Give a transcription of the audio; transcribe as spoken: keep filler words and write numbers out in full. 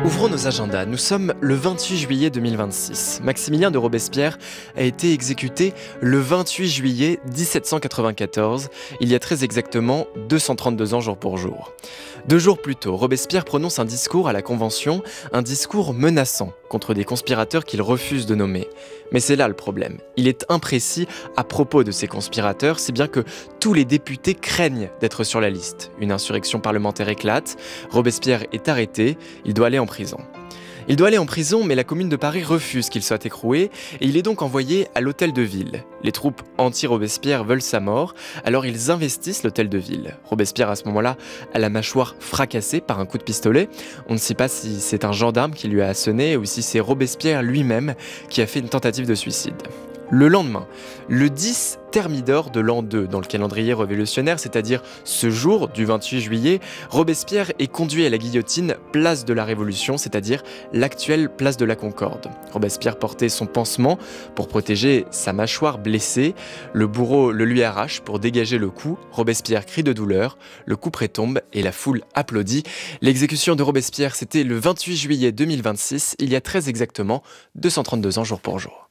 Ouvrons nos agendas, nous sommes le vingt-huit juillet deux mille vingt-six. Maximilien de Robespierre a été exécuté le vingt-huit juillet dix-sept cent quatre-vingt-quatorze, il y a très exactement deux cent trente-deux ans jour pour jour. Deux jours plus tôt, Robespierre prononce un discours à la Convention, un discours menaçant contre des conspirateurs qu'il refuse de nommer. Mais c'est là le problème, il est imprécis à propos de ces conspirateurs, si bien que tous les députés craignent d'être sur la liste. Une insurrection parlementaire éclate, Robespierre est arrêté, il doit aller en prison. Il doit aller en prison, mais la Commune de Paris refuse qu'il soit écroué et il est donc envoyé à l'hôtel de ville. Les troupes anti-Robespierre veulent sa mort, alors ils investissent l'hôtel de ville. Robespierre, à ce moment-là, a la mâchoire fracassée par un coup de pistolet. On ne sait pas si c'est un gendarme qui lui a sonné ou si c'est Robespierre lui-même qui a fait une tentative de suicide. Le lendemain, le dix Thermidor de l'an deux dans le calendrier révolutionnaire, c'est-à-dire ce jour du vingt-huit juillet, Robespierre est conduit à la guillotine place de la Révolution, c'est-à-dire l'actuelle place de la Concorde. Robespierre portait son pansement pour protéger sa mâchoire blessée. Le bourreau le lui arrache pour dégager le cou. Robespierre crie de douleur, le couperet tombe et la foule applaudit. L'exécution de Robespierre, c'était le vingt-huit juillet deux mille vingt-six, il y a très exactement deux cent trente-deux ans jour pour jour.